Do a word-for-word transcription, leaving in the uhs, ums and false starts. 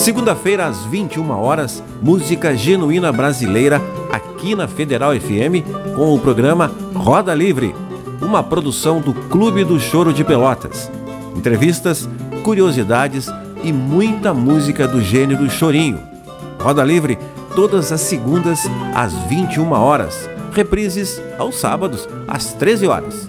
Segunda-feira, às vinte e uma horas, música genuína brasileira aqui na Federal F M com o programa Roda Livre, uma produção do Clube do Choro de Pelotas. Entrevistas, curiosidades e muita música do gênero chorinho. Roda Livre todas as segundas às vinte e uma horas. Reprises aos sábados às treze horas.